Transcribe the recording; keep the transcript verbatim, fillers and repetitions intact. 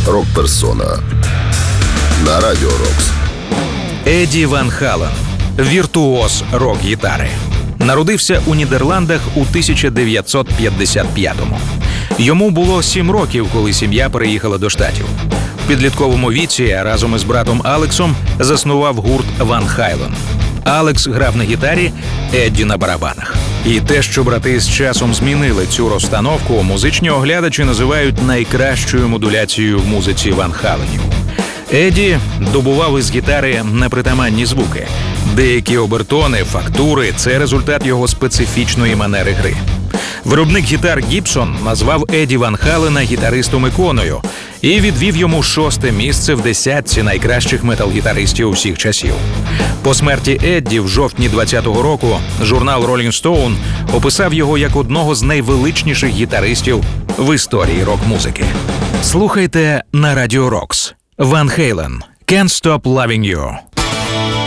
Рок-персона на Радіо Рокс. Едді Ван Хален – віртуоз рок-гітари. Народився у Нідерландах у тисяча дев'ятсот п'ятдесят п'ятому. Йому було сім років, коли сім'я переїхала до Штатів. В підлітковому віці разом із братом Алексом заснував гурт Ван Хайлен. Алекс грав на гітарі, Едді на барабанах. І те, що брати з часом змінили цю розстановку, музичні оглядачі називають найкращою модуляцією в музиці Ван Халенів. Едді добував із гітари непритаманні звуки. Деякі обертони, фактури – це результат його специфічної манери гри. Виробник гітар Гібсон назвав Едді Ван Халена гітаристом-іконою і відвів йому шосте місце в десятці найкращих метал-гітаристів усіх часів. По смерті Едді в жовтні двадцятого року журнал Rolling Stone описав його як одного з найвеличніших гітаристів в історії рок-музики. Слухайте на Радіо Рокс. Ван Хейлен – «Can't Stop Loving You».